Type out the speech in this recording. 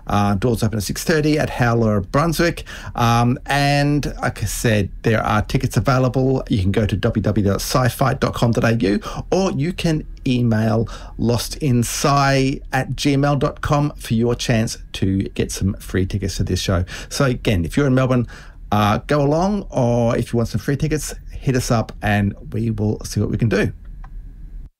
Doors open at 6:30 at Howler, Brunswick. And like I said, there are tickets available. You can go to www.scifight.com.au, or you can email lostinsci@gmail.com for your chance to get some free tickets to this show. So again, if you're in Melbourne, go along, or if you want some free tickets, hit us up and we will see what we can do.